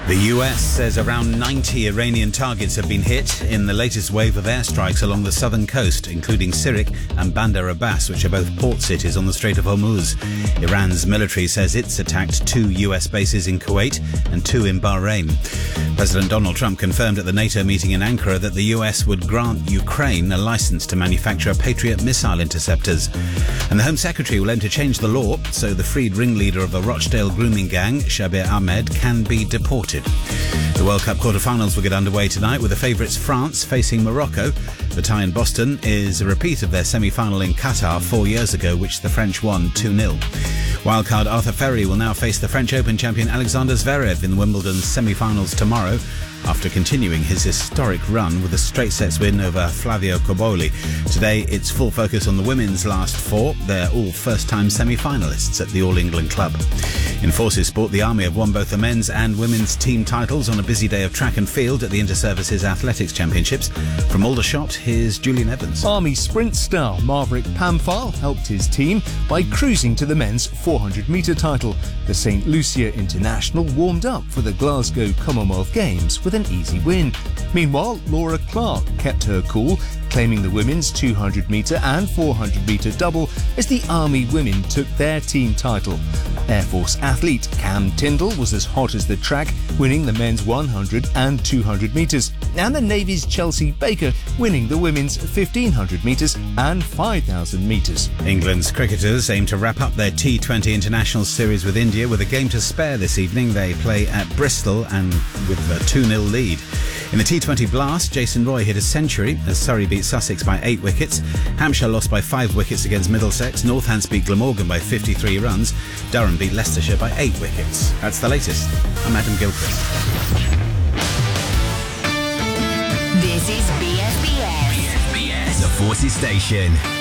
The US says around 90 Iranian targets have been hit in the latest wave of airstrikes along the southern coast, including Sirik and Bandar Abbas, which are both port cities on the Strait of Hormuz. Iran's military says it's attacked 2 US bases in Kuwait and 2 in Bahrain. President Donald Trump confirmed at the NATO meeting in Ankara that the US would grant Ukraine a license to manufacture Patriot missile interceptors. And the Home Secretary will aim to change the law so the freed ringleader of a Rochdale grooming gang, Shabir Ahmed, can be deported. The World Cup quarter-finals will get underway tonight with the favourites France facing Morocco. The tie in Boston is a repeat of their semi-final in Qatar 4 years ago, which the French won 2-0. Wildcard Arthur Ferry will now face the French Open champion Alexander Zverev in Wimbledon's semi-finals tomorrow, after continuing his historic run with a straight sets win over Flavio Cobolli. Today, it's full focus on the women's last 4. They're all first-time semi-finalists at the All England Club. In forces sport, the Army have won both the men's and women's team titles on a busy day of track and field at the Inter-Services Athletics Championships. From Aldershot, here's Julian Evans. Army sprint star Maverick Pamphile helped his team by cruising to the men's 400-metre title. The St Lucia International warmed up for the Glasgow Commonwealth Games with an easy win. Meanwhile, Laura Clark kept her cool, claiming the women's 200-metre and 400-metre double as the Army women took their team title. Air Force athlete Cam Tyndall was as hot as the track, winning the men's 100 and 200 metres, and the Navy's Chelsea Baker winning the women's 1500 metres and 5000 metres. England's cricketers aim to wrap up their T20 International Series with India with a game to spare this evening. They play at Bristol and with a 2-0 lead. In the T20 Blast, Jason Roy hit a century as Surrey beat Sussex by 8 wickets. Hampshire lost by 5 wickets against Middlesex. Northants beat Glamorgan by 53 runs. Durham beat Leicestershire by 8 wickets. That's the latest. I'm Adam Gilchrist. This is BFBS. The Forces Station.